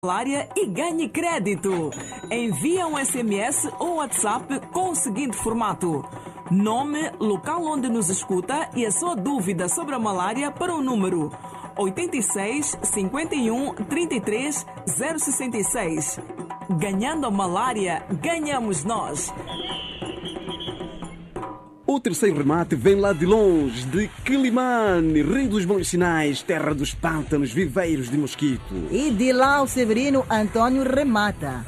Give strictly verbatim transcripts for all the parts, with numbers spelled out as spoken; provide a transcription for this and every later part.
Malária e ganhe crédito. Envie um S M S ou WhatsApp com o seguinte formato: nome, local onde nos escuta e a sua dúvida sobre a malária para o número oito seis, cinco um, trinta e três, zero sessenta e seis. Ganhando a malária, ganhamos nós. O terceiro remate vem lá de longe, de Quilimane, Rio dos Bons Sinais, terra dos pântanos, viveiros de mosquito. E de lá o Severino Antônio remata.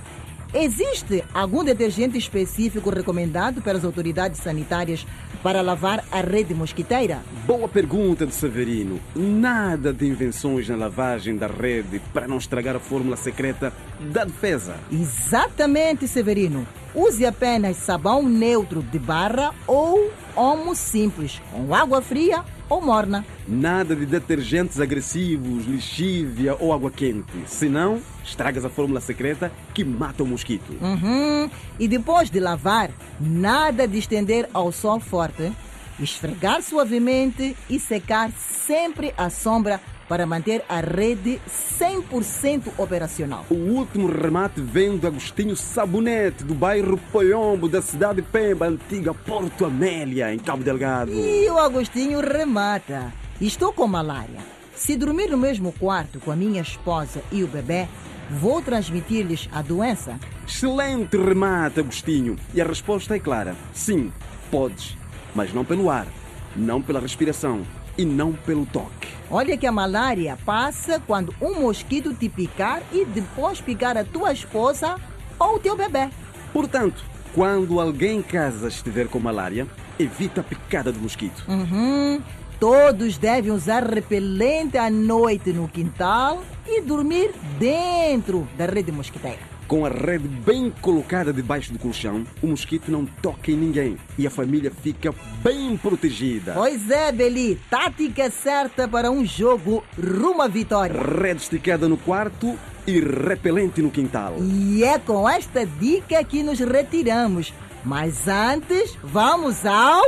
Existe algum detergente específico recomendado pelas autoridades sanitárias para lavar a rede mosquiteira? Boa pergunta de Severino. Nada de invenções na lavagem da rede para não estragar a fórmula secreta da defesa. Exatamente, Severino. Use apenas sabão neutro de barra ou Omo simples, com água fria ou morna. Nada de detergentes agressivos, lixívia ou água quente. Senão, estragas a fórmula secreta que mata o mosquito. Uhum. E depois de lavar, nada de estender ao sol forte. Esfregar suavemente e secar sempre à sombra para manter a rede cem por cento operacional. O último remate vem do Agostinho Sabonete, do bairro Poiombo, da cidade de Pemba, antiga Porto Amélia, em Cabo Delgado. E o Agostinho remata: estou com malária. Se dormir no mesmo quarto com a minha esposa e o bebê, vou transmitir-lhes a doença? Excelente remate, Agostinho. E a resposta é clara: sim, podes. Mas não pelo ar, não pela respiração e não pelo toque. Olha que a malária passa quando um mosquito te picar e depois picar a tua esposa ou o teu bebê. Portanto, quando alguém em casa estiver com malária, evita a picada do mosquito. Uhum. Todos devem usar repelente à noite no quintal e dormir dentro da rede mosquiteira. Com a rede bem colocada debaixo do colchão, o mosquito não toca em ninguém e a família fica bem protegida. Pois é, Beli. Tática certa para um jogo rumo à vitória. Rede esticada no quarto e repelente no quintal. E é com esta dica que nos retiramos. Mas antes, vamos ao...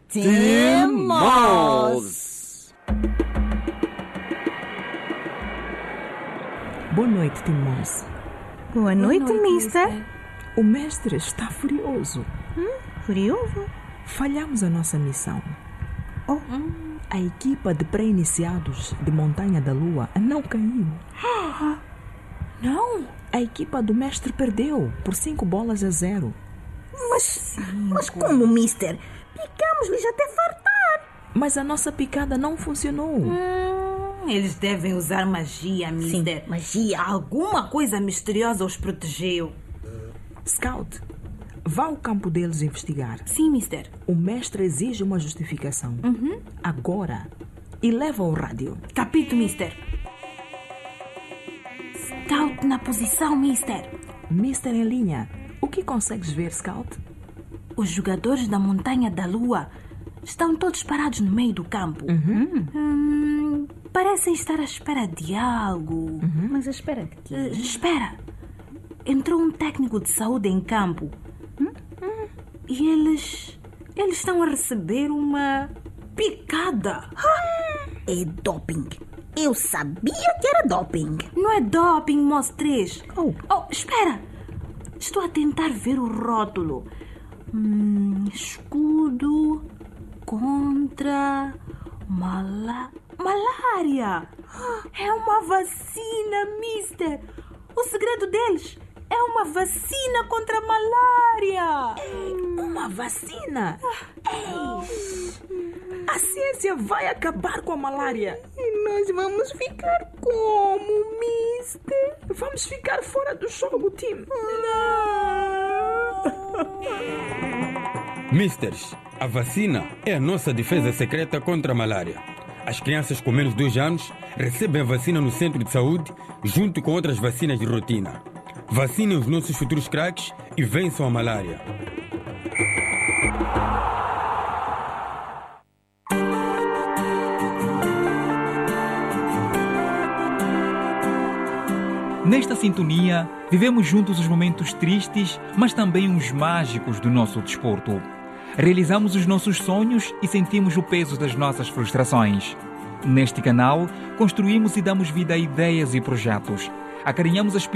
Team Mouse! Boa noite, Team Mouse. Boa noite, Boa noite, mister. mister. O mestre está furioso. Hum, furioso? Falhamos a nossa missão. Oh. Hum. A equipa de pré-iniciados de Montanha da Lua não caiu. Não? A equipa do mestre perdeu por cinco bolas a zero. Mas, mas como, mister? Picamos-lhes até fartar. Mas a nossa picada não funcionou. Hum. Eles devem usar magia, mister. Sim, magia. Alguma coisa misteriosa os protegeu. Scout, vá ao campo deles investigar. Sim, mister. O mestre exige uma justificação. Uhum. Agora. E leva o rádio. Capito, mister. Scout na posição, mister. Mister em linha. O que consegues ver, Scout? Os jogadores da Montanha da Lua estão todos parados no meio do campo. Uhum. Hum, parecem estar à espera de algo. Uhum. Mas à espera de quê? Uh, espera. Entrou um técnico de saúde em campo. Hum? Hum. E eles... Eles estão a receber uma picada. Ah, é doping. Eu sabia que era doping. Não é doping, Mouse três. Oh. Oh, espera. Estou a tentar ver o rótulo. Hum, escudo... Contra mala... malária. É uma vacina, mister. O segredo deles é uma vacina contra a malária. Uma vacina? A ciência vai acabar com a malária. E nós vamos ficar como, mister? Vamos ficar fora do jogo, time. Misters, a vacina é a nossa defesa secreta contra a malária. As crianças com menos de dois anos recebem a vacina no centro de saúde junto com outras vacinas de rotina. Vacinem os nossos futuros craques e vençam a malária. Nesta sintonia, vivemos juntos os momentos tristes, mas também os mágicos do nosso desporto. Realizamos os nossos sonhos e sentimos o peso das nossas frustrações. Neste canal, construímos e damos vida a ideias e projetos. Acarinhamos as